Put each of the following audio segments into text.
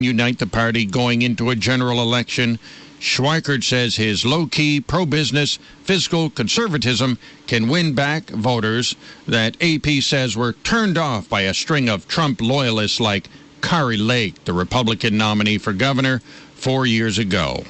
unite the party going into a general election. Schweikert says his low-key, pro-business, fiscal conservatism can win back voters that AP says were turned off by a string of Trump loyalists like Kari Lake, the Republican nominee for governor 4 years ago.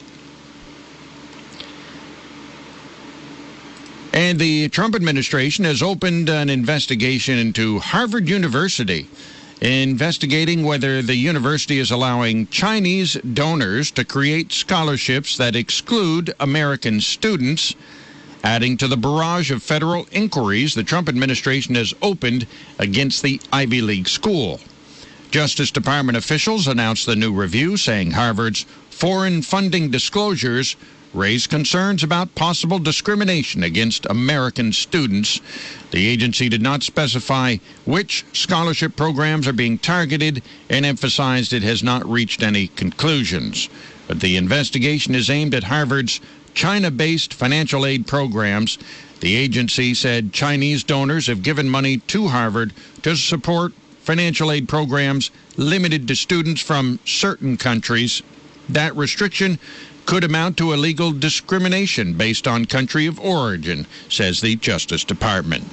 And the Trump administration has opened an investigation into Harvard University, investigating whether the university is allowing Chinese donors to create scholarships that exclude American students. Adding to the barrage of federal inquiries the Trump administration has opened against the Ivy League school. Justice Department officials announced the new review, saying Harvard's foreign funding disclosures raised concerns about possible discrimination against American students. The agency did not specify which scholarship programs are being targeted and emphasized it has not reached any conclusions. But the investigation is aimed at Harvard's China-based financial aid programs. The agency said Chinese donors have given money to Harvard to support financial aid programs limited to students from certain countries. That restriction could amount to illegal discrimination based on country of origin, says the Justice Department.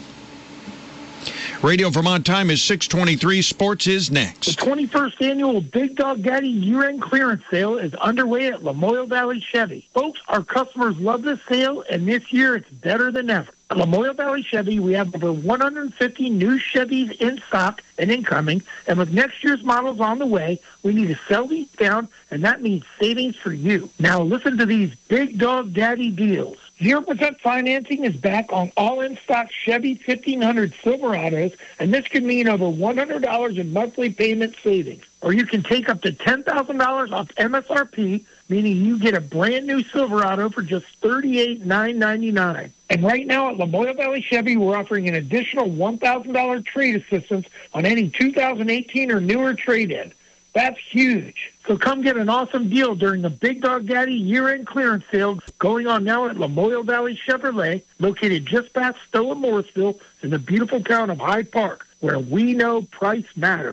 Radio Vermont time is 6:23. Sports is next. The 21st annual Big Dog Daddy year-end clearance sale is underway at Lamoille Valley Chevy. Folks, our customers love this sale, and this year it's better than ever. At Lamoille Valley Chevy, we have over 150 new Chevys in stock and incoming, and with next year's models on the way, we need to sell these down, and that means savings for you. Now listen to these Big Dog Daddy deals. 0% financing is back on all in-stock Chevy 1500 Silverados, and this could mean over $100 in monthly payment savings. Or you can take up to $10,000 off MSRP, meaning you get a brand new Silverado for just $38,999. And right now at Lamoille Valley Chevy, we're offering an additional $1,000 trade assistance on any 2018 or newer trade-in. That's huge. So come get an awesome deal during the Big Dog Daddy year-end clearance sale going on now at Lamoille Valley Chevrolet, located just past Stowe and Morrisville in the beautiful town of Hyde Park, where we know price matters.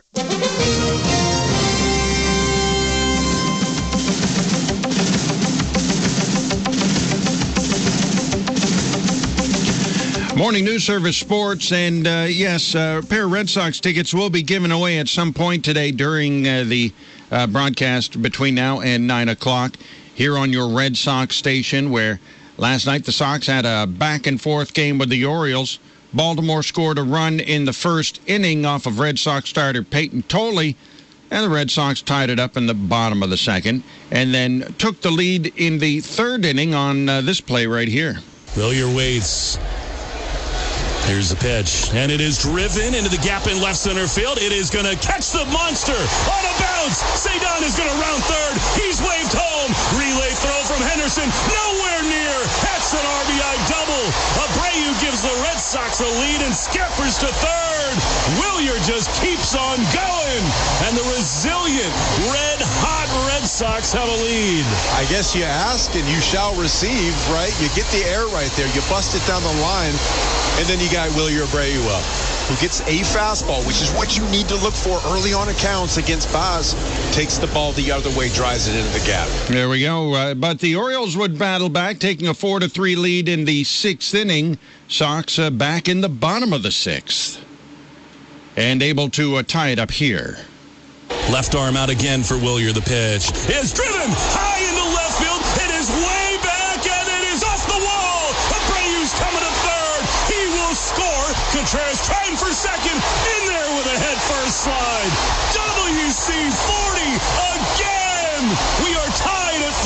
Morning News Service Sports, and yes, a pair of Red Sox tickets will be given away at some point today during the broadcast between now and 9 o'clock here on your Red Sox station, where last night the Sox had a back-and-forth game with the Orioles. Baltimore scored a run in the first inning off of Red Sox starter Peyton Tolley, and the Red Sox tied it up in the bottom of the second, and then took the lead in the third inning on this play right here. Wilyer waits. Here's the pitch, and it is driven into the gap in left center field. It is going to catch the monster on a bounce. Cedon is going to round third. He's waved home. Relay throw from Henderson. Nowhere near. That's an RBI double. Abreu gives the Red Sox a lead and scampers to third. Wilyer just keeps on going, and the resilient, red-hot Red Sox have a lead. I guess you ask and you shall receive, right? You get the air right there. You bust it down the line, and then you got Wilyer Abreu up, who gets a fastball, which is what you need to look for early on accounts against Baz. Takes the ball the other way, drives it into the gap. There we go. But the Orioles would battle back, taking a 4-3 lead in the sixth inning. Sox back in the bottom of the sixth, and able to tie it up here. Left arm out again for Wilyer. The pitch is driven high into left field. It is way back, and it is off the wall. Abreu's coming to third. He will score. Contreras trying for second. In there with a head-first slide. WC40 again. We are tied at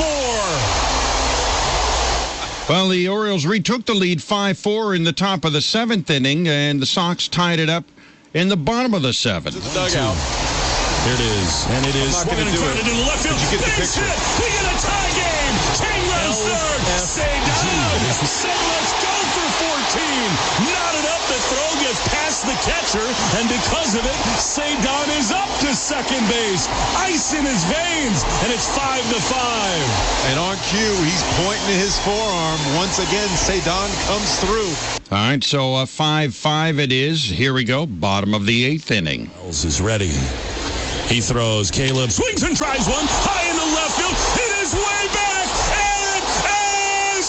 4. Well, the Orioles retook the lead 5-4 in the top of the seventh inning, and the Sox tied it up in the bottom of the seventh. Dugout. There it is, and it is swung and grounded in the left field. Did you get the Base picture? hit. We get a tie game. Chang runs third. Cedon said, "Let's go for 14." Knotted up, the throw gets past the catcher, and because of it, Cedon is up to second base. Ice in his veins, and it's 5-5. And on cue, he's pointing to his forearm. Once again, Cedon comes through. All right, so 5-5 it is. Here we go, bottom of the eighth inning. Wells is ready. He throws. Caleb swings and tries one high into left field. It is way back. It is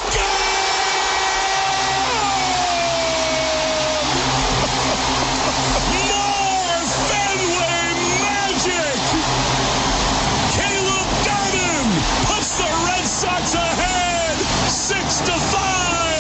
gone! More Fenway magic! Caleb Gardner puts the Red Sox ahead 6-5.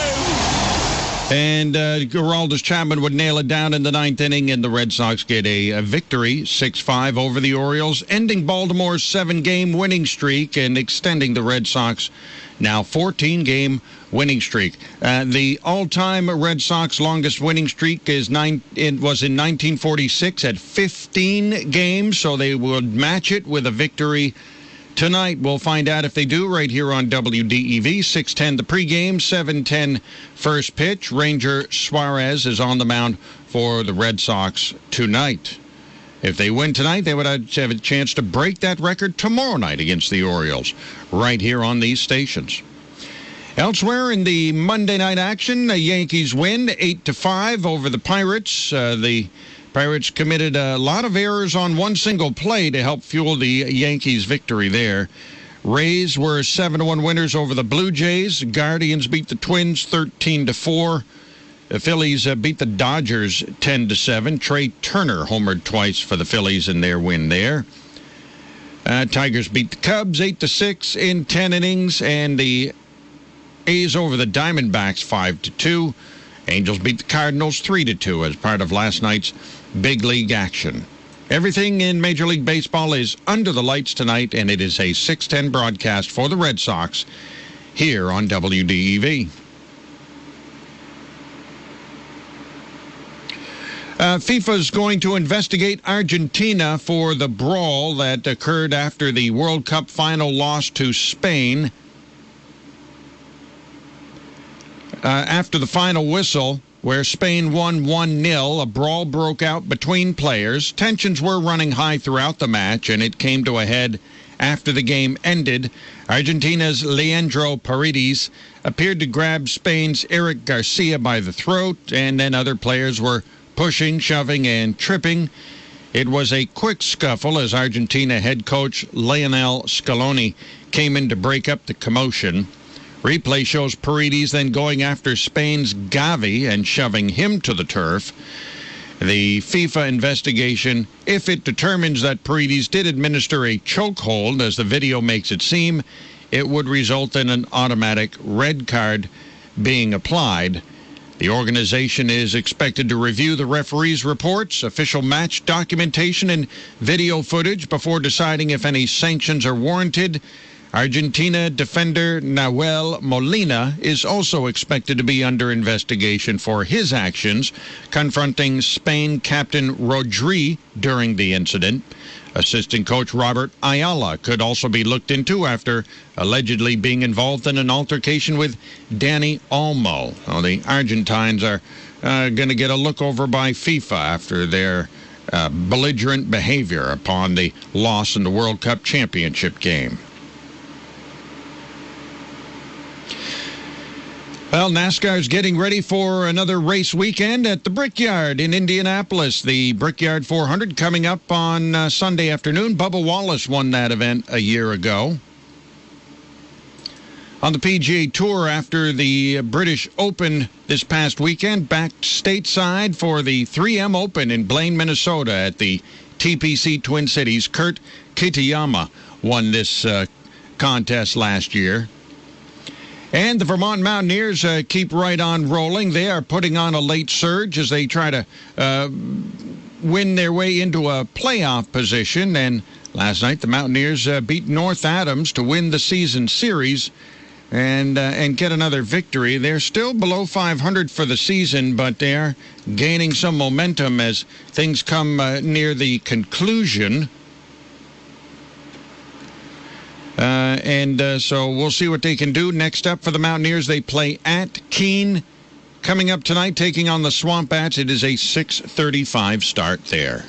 And Aroldis Chapman would nail it down in the ninth inning, and the Red Sox get a victory, 6-5 over the Orioles, ending Baltimore's 7-game winning streak and extending the Red Sox now 14-game winning streak. The all-time Red Sox longest winning streak was in 1946 at 15 games, so they would match it with a victory tonight. We'll find out if they do right here on WDEV. 6:10 the pregame, 7:10 first pitch. Ranger Suarez is on the mound for the Red Sox tonight. If they win tonight, they would have a chance to break that record tomorrow night against the Orioles right here on these stations. Elsewhere in the Monday night action, the Yankees win 8-5 over the Pirates. The Pirates committed a lot of errors on one single play to help fuel the Yankees' victory there. Rays were 7-1 winners over the Blue Jays. Guardians beat the Twins 13-4. The Phillies beat the Dodgers 10-7. Trey Turner homered twice for the Phillies in their win there. Tigers beat the Cubs 8-6 in 10 innings, and the A's over the Diamondbacks 5-2. Angels beat the Cardinals 3-2 as part of last night's big league action. Everything in Major League Baseball is under the lights tonight, and it is a 6:10 broadcast for the Red Sox here on WDEV. FIFA is going to investigate Argentina for the brawl that occurred after the World Cup final loss to Spain. After the final whistle, where Spain won 1-0, a brawl broke out between players. Tensions were running high throughout the match, and it came to a head after the game ended. Argentina's Leandro Paredes appeared to grab Spain's Eric Garcia by the throat, and then other players were pushing, shoving, and tripping. It was a quick scuffle as Argentina head coach Lionel Scaloni came in to break up the commotion. Replay shows Paredes then going after Spain's Gavi and shoving him to the turf. The FIFA investigation, if it determines that Paredes did administer a chokehold, as the video makes it seem, it would result in an automatic red card being applied. The organization is expected to review the referee's reports, official match documentation, and video footage before deciding if any sanctions are warranted. Argentina defender Nahuel Molina is also expected to be under investigation for his actions, confronting Spain captain Rodri during the incident. Assistant coach Robert Ayala could also be looked into after allegedly being involved in an altercation with Dani Olmo. Well, the Argentines are going to get a look over by FIFA after their belligerent behavior upon the loss in the World Cup championship game. Well, NASCAR is getting ready for another race weekend at the Brickyard in Indianapolis. The Brickyard 400 coming up on Sunday afternoon. Bubba Wallace won that event a year ago. On the PGA Tour after the British Open this past weekend, back stateside for the 3M Open in Blaine, Minnesota at the TPC Twin Cities. Kurt Kitayama won this contest last year. And the Vermont Mountaineers keep right on rolling. They are putting on a late surge as they try to win their way into a playoff position. And last night, the Mountaineers beat North Adams to win the season series and get another victory. They're still below 500 for the season, but they're gaining some momentum as things come near the conclusion. So we'll see what they can do. Next up for the Mountaineers, they play at Keene coming up tonight, taking on the Swamp Bats. It is a 6:35 start there.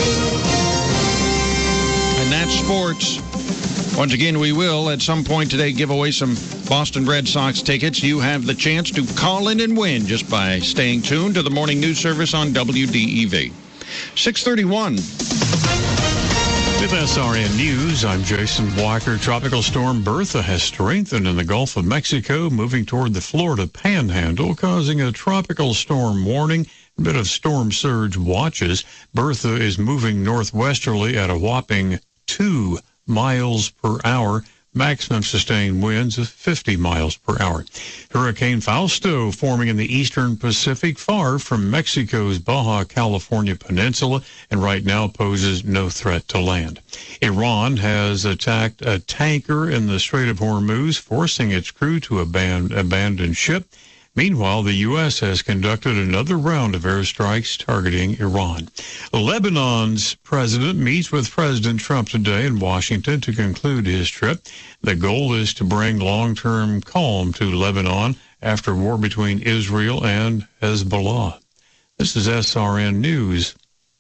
And that's sports. Once again, we will at some point today give away some Boston Red Sox tickets. You have the chance to call in and win just by staying tuned to the morning news service on WDEV. 6:31. With SRN News, I'm Jason Walker. Tropical storm Bertha has strengthened in the Gulf of Mexico, moving toward the Florida Panhandle, causing a tropical storm warning, a bit of storm surge watches. Bertha is moving northwesterly at a whopping 2 miles per hour. Maximum sustained winds of 50 miles per hour. Hurricane Fausto forming in the eastern Pacific, far from Mexico's Baja California peninsula, and right now poses no threat to land. Iran has attacked a tanker in the Strait of Hormuz, forcing its crew to abandon ship. Meanwhile, the U.S. has conducted another round of airstrikes targeting Iran. Lebanon's president meets with President Trump today in Washington to conclude his trip. The goal is to bring long-term calm to Lebanon after war between Israel and Hezbollah. This is SRN News.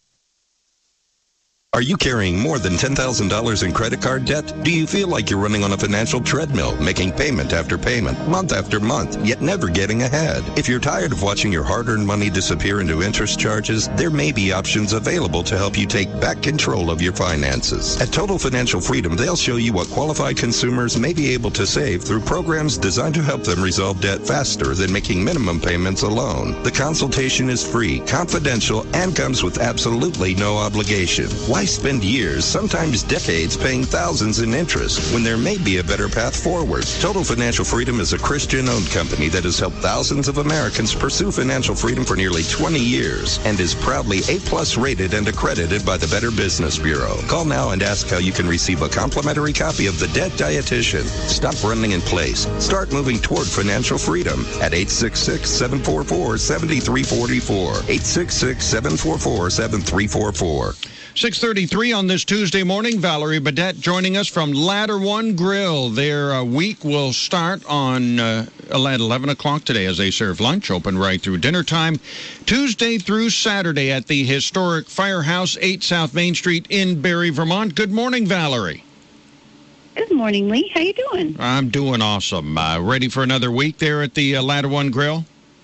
Are you carrying more than $10,000 in credit card debt? Do you feel like you're running on a financial treadmill, making payment after payment, month after month, yet never getting ahead? If you're tired of watching your hard-earned money disappear into interest charges, there may be options available to help you take back control of your finances. At Total Financial Freedom, they'll show you what qualified consumers may be able to save through programs designed to help them resolve debt faster than making minimum payments alone. The consultation is free, confidential, and comes with absolutely no obligation. Why spend years, sometimes decades, paying thousands in interest when there may be a better path forward? Total Financial Freedom is a Christian-owned company that has helped thousands of Americans pursue financial freedom for nearly 20 years and is proudly A+ rated and accredited by the Better Business Bureau. Call now and ask how you can receive a complimentary copy of The Debt Dietitian. Stop running in place. Start moving toward financial freedom at 866-744-7344. 866-744-7344. 6:33 on this Tuesday morning. Valerie Badette joining us from Ladder One Grill. Their week will start on at 11 o'clock today as they serve lunch, open right through dinner time, Tuesday through Saturday at the historic Firehouse, 8 South Main Street in Barrie, Vermont. Good morning, Valerie. Good morning, Lee. How you doing? I'm doing awesome. Ready for another week there at the Ladder One Grill?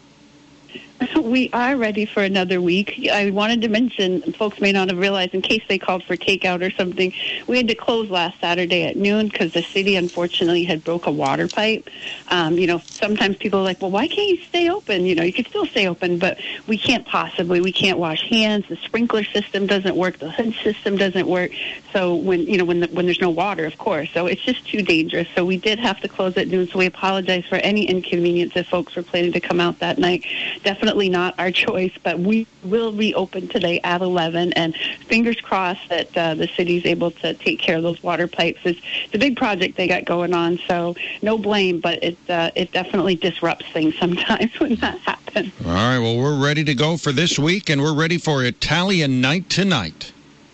We are ready for another week. I wanted to mention, folks may not have realized, in case they called for takeout or something, we had to close last Saturday at noon because the city, unfortunately, had broke a water pipe. Sometimes people are like, well, why can't you stay open? You could still stay open, but we can't possibly. We can't wash hands. The sprinkler system doesn't work. The hood system doesn't work. So when there's no water, of course. So it's just too dangerous. So we did have to close at noon. So we apologize for any inconvenience if folks were planning to come out that night. Definitely not our choice, but we will reopen today at 11, and fingers crossed that the city's able to take care of those water pipes. It's a big project they got going on, so no blame, but it definitely disrupts things sometimes when that happens. All right, well, we're ready to go for this week, and we're ready for Italian night tonight.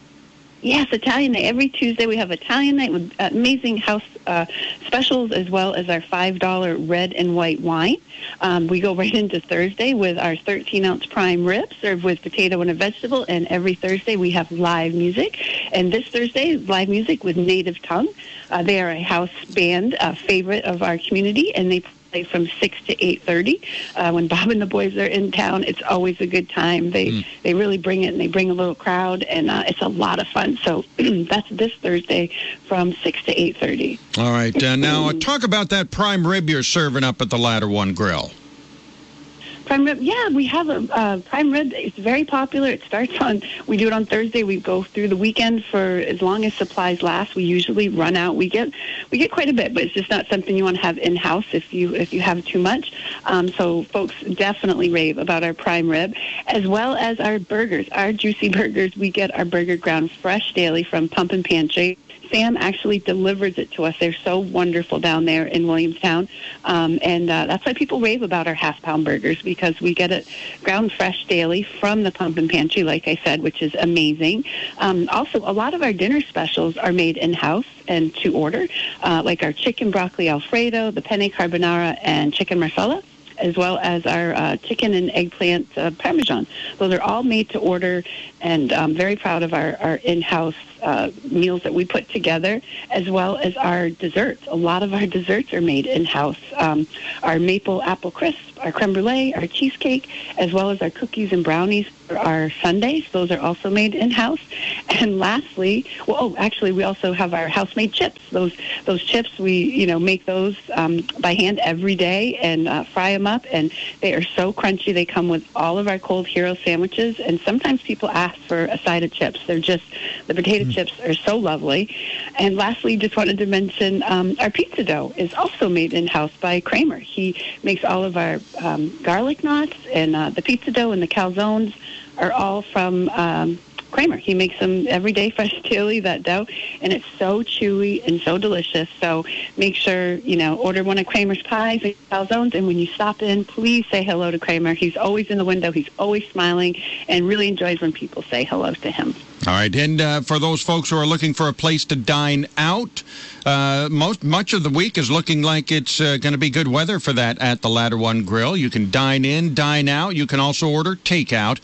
Yes, Italian night. Every Tuesday we have Italian night with amazing house specials, as well as our $5 red and white wine. We go right into Thursday with our 13-ounce prime rib served with potato and a vegetable, and every Thursday we have live music. And this Thursday, live music with Native Tongue. They are a house band, favorite of our community, and they play from 6 to 8:30. When Bob and the boys are in town, it's always a good time. They really bring it, and they bring a little crowd, and it's a lot of fun. So that's this Thursday from 6 to 8:30. All right. Now, talk about that prime rib you're serving up at the Ladder One Grill. Prime rib, yeah, we have a prime rib. It's very popular. It starts we do it on Thursday. We go through the weekend for as long as supplies last. We usually run out. We get quite a bit, but it's just not something you want to have in-house if you have too much. So folks definitely rave about our prime rib, as well as our burgers, our juicy burgers. We get our burger ground fresh daily from Pump and Pantry. Sam actually delivers it to us. They're so wonderful down there in Williamstown. And that's why people rave about our half-pound burgers, because we get it ground fresh daily from the Pump and Pantry, like I said, which is amazing. Also, a lot of our dinner specials are made in-house and to order, like our chicken broccoli Alfredo, the penne carbonara, and chicken marsala, as well as our chicken and eggplant Parmesan. Those are all made to order, And I'm very proud of our in-house meals that we put together, as well as our desserts. A lot of our desserts are made in-house. Our maple apple crisp, our creme brulee, our cheesecake, as well as our cookies and brownies for our sundaes. Those are also made in-house. And lastly, actually, we also have our house-made chips. Those chips, we make those by hand every day and fry them up, and they are so crunchy. They come with all of our Cold Hero sandwiches, and sometimes people ask for a side of chips. They're just, the potato chips are so lovely. And lastly, just wanted to mention our pizza dough is also made in-house by Kramer. He makes all of our garlic knots, and the pizza dough and the calzones are all from Kramer. He makes them every day fresh daily, that dough, and it's so chewy and so delicious. So make sure, order one of Kramer's pies and calzones, and when you stop in, please say hello to Kramer. He's always in the window. He's always smiling and really enjoys when people say hello to him. All right, and for those folks who are looking for a place to dine out, much of the week is looking like it's going to be good weather for that at the Ladder One Grill. You can dine in, dine out. You can also order takeout,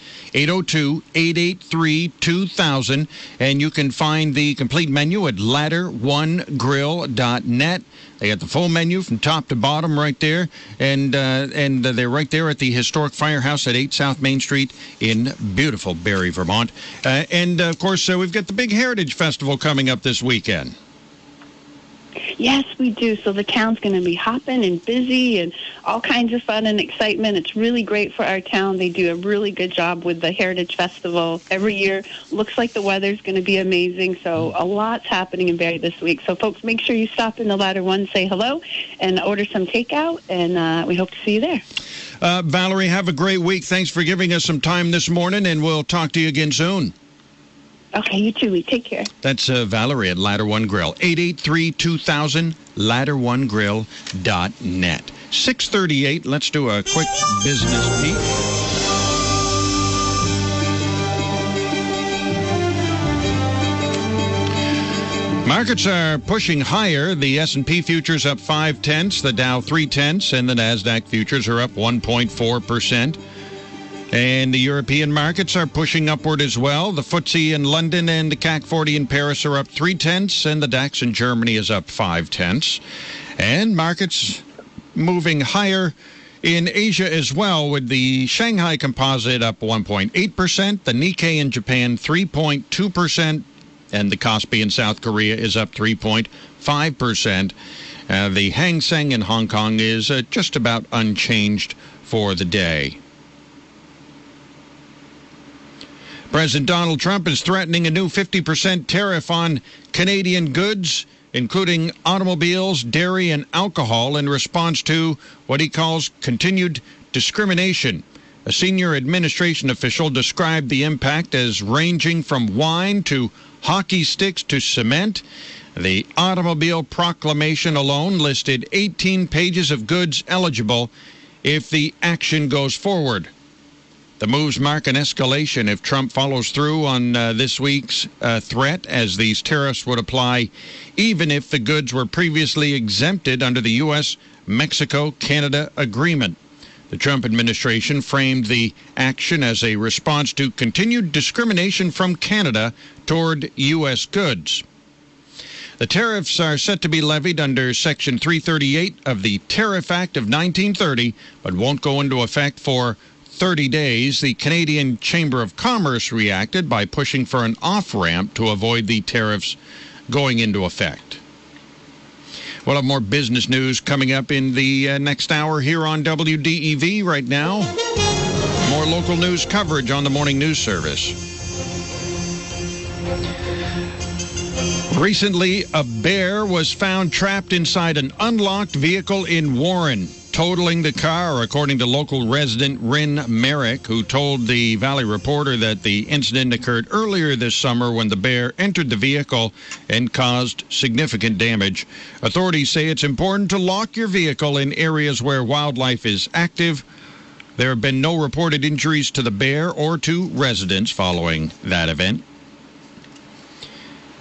802-883-2000, and you can find the complete menu at ladderonegrill.net. They got the full menu from top to bottom right there, and they're right there at the historic Firehouse at 8 South Main Street in beautiful Barrie, Vermont. And, of course, we've got the big Heritage Festival coming up this weekend. Yes, we do. So the town's going to be hopping and busy and all kinds of fun and excitement. It's really great for our town. They do a really good job with the Heritage Festival every year. Looks like the weather's going to be amazing. So a lot's happening in Barrie this week. So, folks, make sure you stop in the Ladder One, say hello, and order some takeout, and we hope to see you there. Valerie, have a great week. Thanks for giving us some time this morning, and we'll talk to you again soon. Okay, you too. Take care. That's Valerie at Ladder One Grill. 883-2000, ladderonegrill.net. 6:38. Let's do a quick business peek. Markets are pushing higher. The S&P futures up 0.5, the Dow 0.3, and the NASDAQ futures are up 1.4%. And the European markets are pushing upward as well. The FTSE in London and the CAC 40 in Paris are up 0.3, and the DAX in Germany is up 0.5. And markets moving higher in Asia as well, with the Shanghai Composite up 1.8%, the Nikkei in Japan 3.2%, and the Kospi in South Korea is up 3.5%. The Hang Seng in Hong Kong is just about unchanged for the day. President Donald Trump is threatening a new 50% tariff on Canadian goods, including automobiles, dairy, and alcohol, in response to what he calls continued discrimination. A senior administration official described the impact as ranging from wine to hockey sticks to cement. The automobile proclamation alone listed 18 pages of goods eligible if the action goes forward. The moves mark an escalation if Trump follows through on this week's threat, as these tariffs would apply even if the goods were previously exempted under the U.S.-Mexico-Canada agreement. The Trump administration framed the action as a response to continued discrimination from Canada toward U.S. goods. The tariffs are set to be levied under Section 338 of the Tariff Act of 1930, but won't go into effect for 30 days. The Canadian Chamber of Commerce reacted by pushing for an off-ramp to avoid the tariffs going into effect. We'll have more business news coming up in the next hour here on WDEV. Right now, more local news coverage on the Morning News Service. Recently, a bear was found trapped inside an unlocked vehicle in Warren, totaling the car, according to local resident Rin Merrick, who told the Valley Reporter that the incident occurred earlier this summer when the bear entered the vehicle and caused significant damage. Authorities say it's important to lock your vehicle in areas where wildlife is active. There have been no reported injuries to the bear or to residents following that event.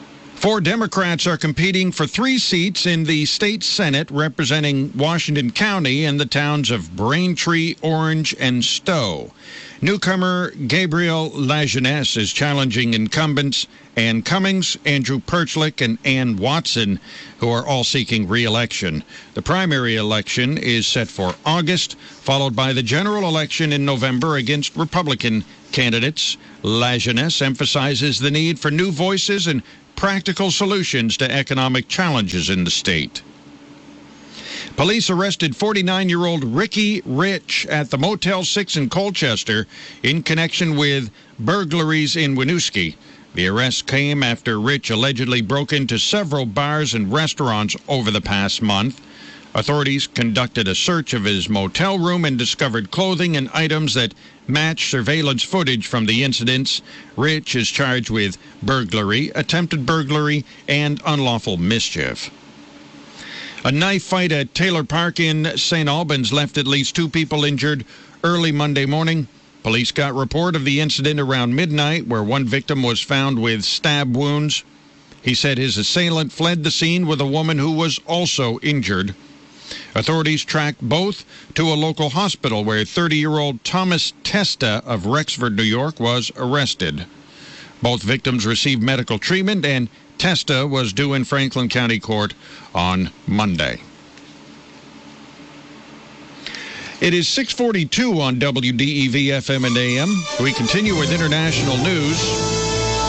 4 Democrats are competing for 3 seats in the state Senate representing Washington County and the towns of Braintree, Orange, and Stowe. Newcomer Gabriel Lajeunesse is challenging incumbents Ann Cummings, Andrew Perchlik, and Ann Watson, who are all seeking re-election. The primary election is set for August, followed by the general election in November against Republican candidates. Lajeunesse emphasizes the need for new voices and practical solutions to economic challenges in the state. Police arrested 49-year-old Ricky Rich at the Motel 6 in Colchester in connection with burglaries in Winooski. The arrest came after Rich allegedly broke into several bars and restaurants over the past month. Authorities conducted a search of his motel room and discovered clothing and items that match surveillance footage from the incidents. Rich is charged with burglary, attempted burglary, and unlawful mischief. A knife fight at Taylor Park in St. Albans left at least 2 people injured early Monday morning. Police got report of the incident around midnight, where one victim was found with stab wounds. He said his assailant fled the scene with a woman who was also injured. Authorities tracked both to a local hospital where 30-year-old Thomas Testa of Rexford, New York, was arrested. Both victims received medical treatment, and Testa was due in Franklin County Court on Monday. It is 6:42 on WDEV FM and AM. We continue with international news.